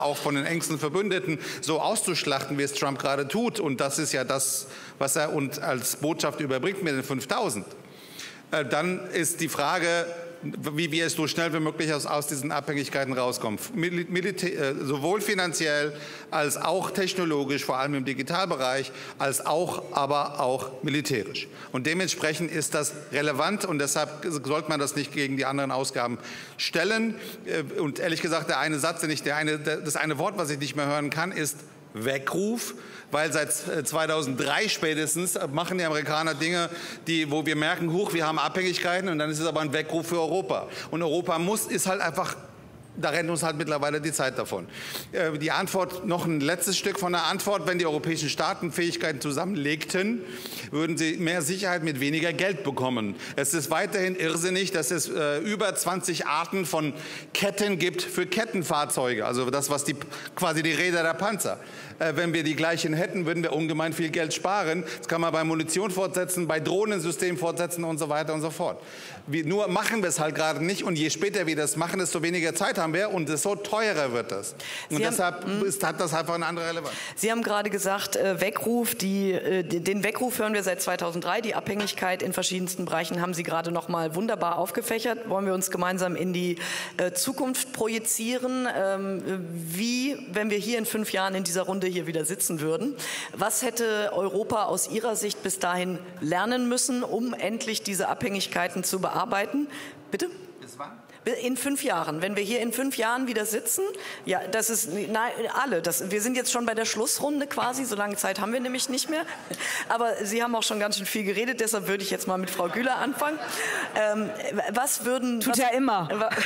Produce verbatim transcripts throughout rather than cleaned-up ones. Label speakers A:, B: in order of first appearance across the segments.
A: auch von den engsten Verbündeten so auszuschlachten, wie es Trump gerade tut. Und das ist ja das, was er uns als Botschaft überbringt mit den fünftausend. Äh, dann ist die Frage, wie wir es so schnell wie möglich aus, aus diesen Abhängigkeiten rauskommen. Mil Militär, äh, sowohl finanziell als auch technologisch, vor allem im Digitalbereich, als auch, aber auch militärisch. Und dementsprechend ist das relevant und deshalb sollte man das nicht gegen die anderen Ausgaben stellen. Äh, und ehrlich gesagt, der eine Satz, den ich, der eine, das eine Wort, was ich nicht mehr hören kann, ist Weckruf, weil seit zweitausenddrei spätestens machen die Amerikaner Dinge, die, wo wir merken, huch, wir haben Abhängigkeiten und dann ist es aber ein Weckruf für Europa. Und Europa muss, ist halt einfach, da rennt uns halt mittlerweile die Zeit davon. Die Antwort, noch ein letztes Stück von der Antwort, wenn die europäischen Staaten Fähigkeiten zusammenlegten, würden sie mehr Sicherheit mit weniger Geld bekommen. Es ist weiterhin irrsinnig, dass es äh, über zwanzig Arten von Ketten gibt für Kettenfahrzeuge, also das, was die, quasi die Räder der Panzer. Äh, wenn wir die gleichen hätten, würden wir ungemein viel Geld sparen. Das kann man bei Munition fortsetzen, bei Drohnensystemen fortsetzen und so weiter und so fort. Wir, nur machen wir es halt gerade nicht und je später wir das machen, desto weniger Zeit haben wir und desto teurer wird das. Und
B: Sie
A: deshalb
B: haben,
A: ist, hat das einfach eine andere Relevanz.
B: Sie haben gerade gesagt, äh, Weckruf, die, äh, den Weckruf hören wir seit zweitausenddrei. Die Abhängigkeit in verschiedensten Bereichen haben Sie gerade noch mal wunderbar aufgefächert. Wollen wir uns gemeinsam in die äh, Zukunft projizieren? Ähm, wie, wenn wir hier in fünf Jahren in dieser Runde hier wieder sitzen würden, was hätte Europa aus Ihrer Sicht bis dahin lernen müssen, um endlich diese Abhängigkeiten zu bearbeiten? Bitte?
A: Bis wann?
B: In fünf Jahren, wenn wir hier in fünf Jahren wieder sitzen, ja, das ist, nein, alle, das, wir sind jetzt schon bei der Schlussrunde quasi, so lange Zeit haben wir nämlich nicht mehr, aber Sie haben auch schon ganz schön viel geredet, deshalb würde ich jetzt mal mit Frau Güler anfangen. Ähm, was würden...
C: Tut
B: was,
C: ja immer.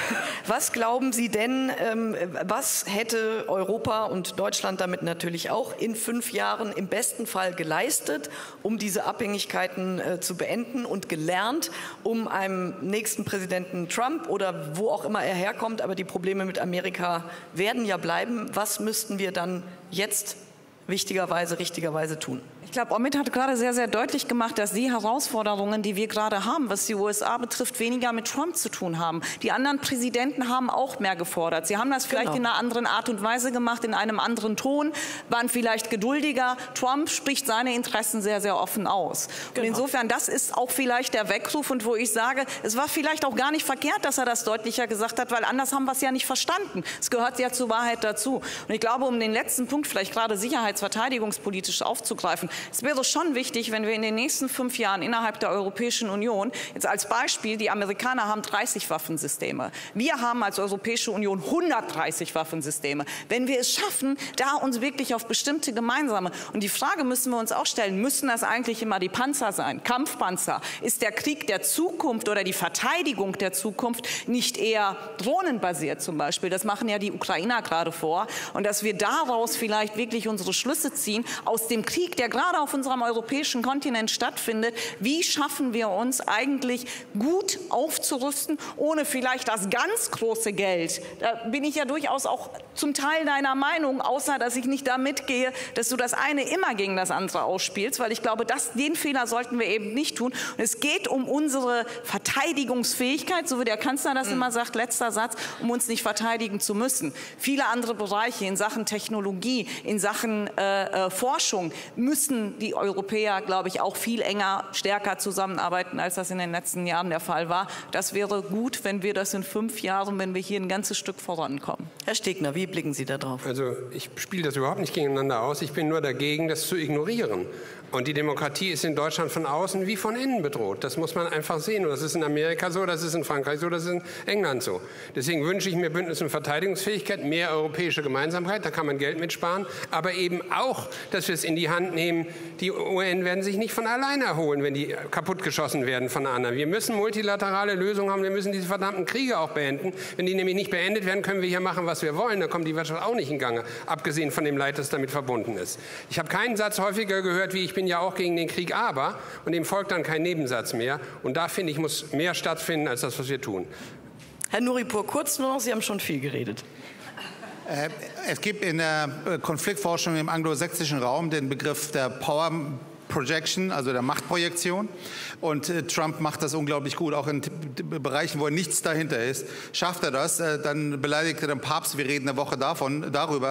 B: Was glauben Sie denn, ähm, was hätte Europa und Deutschland damit natürlich auch in fünf Jahren im besten Fall geleistet, um diese Abhängigkeiten äh, zu beenden und gelernt, um einem nächsten Präsidenten Trump oder wo auch immer er herkommt, aber die Probleme mit Amerika werden ja bleiben. Was müssten wir dann jetzt wichtigerweise, richtigerweise tun?
C: Ich glaube, Omid hat gerade sehr, sehr deutlich gemacht, dass die Herausforderungen, die wir gerade haben, was die U S A betrifft, weniger mit Trump zu tun haben. Die anderen Präsidenten haben auch mehr gefordert. Sie haben das vielleicht
B: genau.
C: in einer anderen Art und Weise gemacht, in einem anderen Ton, waren vielleicht geduldiger. Trump spricht seine Interessen sehr, sehr offen aus. Genau. Und insofern, das ist auch vielleicht der Weckruf und wo ich sage, es war vielleicht auch gar nicht verkehrt, dass er das deutlicher gesagt hat, weil anders haben wir es ja nicht verstanden. Es gehört ja zur Wahrheit dazu. Und ich glaube, um den letzten Punkt vielleicht gerade sicherheitsverteidigungspolitisch aufzugreifen, es wäre schon wichtig, wenn wir in den nächsten fünf Jahren innerhalb der Europäischen Union, jetzt als Beispiel, die Amerikaner haben dreißig Waffensysteme. Wir haben als Europäische Union hundertdreißig Waffensysteme. Wenn wir es schaffen, da uns wirklich auf bestimmte gemeinsame, und die Frage müssen wir uns auch stellen, müssen das eigentlich immer die Panzer sein, Kampfpanzer? Ist der Krieg der Zukunft oder die Verteidigung der Zukunft nicht eher drohnenbasiert zum Beispiel? Das machen ja die Ukrainer gerade vor. Und dass wir daraus vielleicht wirklich unsere Schlüsse ziehen aus dem Krieg, der gerade auf unserem europäischen Kontinent stattfindet. Wie schaffen wir uns eigentlich gut aufzurüsten, ohne vielleicht das ganz große Geld? Da bin ich ja durchaus auch zum Teil deiner Meinung, außer dass ich nicht da mitgehe, dass du das eine immer gegen das andere ausspielst, weil ich glaube, das, den Fehler sollten wir eben nicht tun. Und es geht um unsere Verteidigungsfähigkeit, so wie der Kanzler das mhm. immer sagt, letzter Satz, um uns nicht verteidigen zu müssen. Viele andere Bereiche in Sachen Technologie, in Sachen äh, Forschung müssen die Europäer, glaube ich, auch viel enger, stärker zusammenarbeiten, als das in den letzten Jahren der Fall war. Das wäre gut, wenn wir das in fünf Jahren, wenn wir hier ein ganzes Stück vorankommen.
B: Herr Stegner, wie blicken Sie da drauf?
D: Also ich spiele das überhaupt nicht gegeneinander aus. Ich bin nur dagegen, das zu ignorieren. Und die Demokratie ist in Deutschland von außen wie von innen bedroht. Das muss man einfach sehen. Und das ist in Amerika so, das ist in Frankreich so, das ist in England so. Deswegen wünsche ich mir Bündnis- und Verteidigungsfähigkeit, mehr europäische Gemeinsamkeit, da kann man Geld mitsparen. Aber eben auch, dass wir es in die Hand nehmen, die U N werden sich nicht von alleine erholen, wenn die kaputtgeschossen werden von anderen. Wir müssen multilaterale Lösungen haben, wir müssen diese verdammten Kriege auch beenden. Wenn die nämlich nicht beendet werden, können wir hier machen, was wir wollen. Dann kommt die Wirtschaft auch nicht in Gange, abgesehen von dem Leid, das damit verbunden ist. Ich habe keinen Satz häufiger gehört, wie ich bin ja auch gegen den Krieg, aber, und dem folgt dann kein Nebensatz mehr. Und da, finde ich, muss mehr stattfinden, als das, was wir tun.
B: Herr Nuripur, kurz nur noch, Sie haben schon viel geredet.
A: Es gibt in der Konfliktforschung im anglosächsischen Raum den Begriff der Power Projection, also der Machtprojektion. Und äh, Trump macht das unglaublich gut, auch in Bereichen, wo nichts dahinter ist. Schafft er das, äh, dann beleidigt er den Papst. Wir reden eine Woche davon, darüber.